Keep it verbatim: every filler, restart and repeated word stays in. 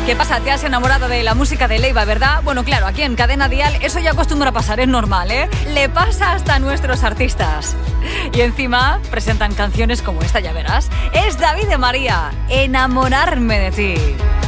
¿Qué pasa? ¿Te has enamorado de la música de Leiva, verdad? Bueno, claro, aquí en Cadena Dial eso ya acostumbra a pasar, es normal, ¿eh? Le pasa hasta a nuestros artistas. Y encima presentan canciones como esta, ya verás. Es David de María, Enamorarme de ti.